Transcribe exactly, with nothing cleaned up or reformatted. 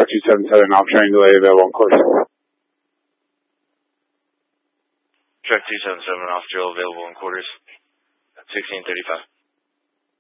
Fox two seven seven, off training delay available on course. Track two seven seven, off drill available in quarters, sixteen thirty-five.